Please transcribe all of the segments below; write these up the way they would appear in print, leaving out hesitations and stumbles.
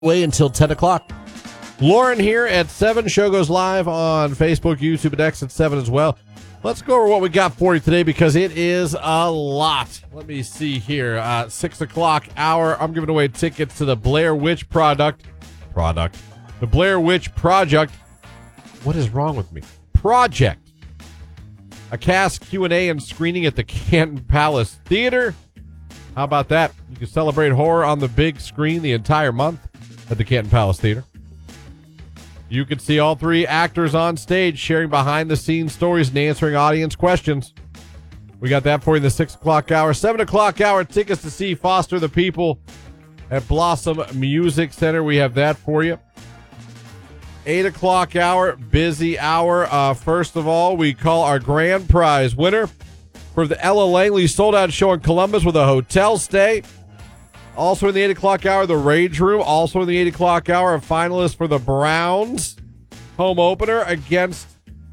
way until 10 o'clock. Lauren here at 7. Show goes live on Facebook, YouTube, and X at 7 as well. Let's go over what we got for you today because it is a lot. Let me see here. 6 o'clock hour. I'm giving away tickets to the Blair Witch Project. The Blair Witch Project. What is wrong with me? Project. A cast Q&A and screening at the Canton Palace Theater. How about that? You can celebrate horror on the big screen the entire month at the Canton Palace Theater. You can see all three actors on stage sharing behind-the-scenes stories and answering audience questions. We got that for you in the 6 o'clock hour. 7 o'clock hour, tickets to see Foster the People at Blossom Music Center. We have that for you. 8 o'clock hour, busy hour. First of all, we call our grand prize winner for the Ella Langley sold-out show in Columbus with a hotel stay. Also in the 8 o'clock hour, the Rage Room. Also in the 8 o'clock hour, a finalist for the Browns home opener against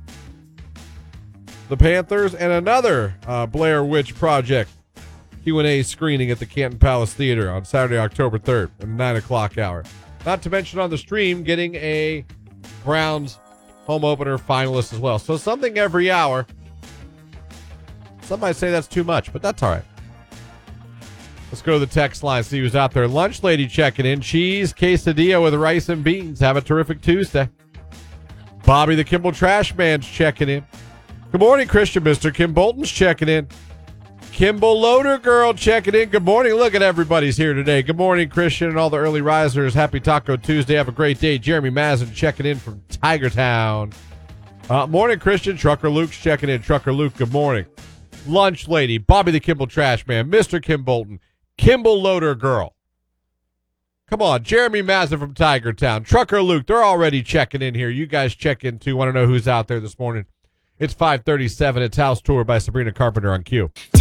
the Panthers. And another Blair Witch Project Q&A screening at the Canton Palace Theater on Saturday, October 3rd at 9 o'clock hour. Not to mention on the stream, getting a Browns home opener finalist as well. So something every hour. Some might say that's too much, but that's all right. Let's go to the text line, see who's out there. Lunch lady checking in. Cheese quesadilla with rice and beans. Have a terrific Tuesday. Bobby the Kimball Trash Man's checking in. Good morning, Christian. Mr. Kim Bolton's checking in. Kimball Loader Girl checking in. Good morning. Look at everybody's here today. Good morning, Christian, and all the early risers. Happy Taco Tuesday. Have a great day. Jeremy Mazin checking in from Tigertown. Morning, Christian. Trucker Luke's checking in. Trucker Luke, good morning. Lunch lady. Bobby the Kimball Trash Man. Mr. Kim Bolton. Kimball Loader Girl. Come on, Jeremy Mazin from Tigertown. Trucker Luke, they're already checking in here. You guys check in too. Want to know who's out there this morning. It's 5:37. It's House Tour by Sabrina Carpenter on Q.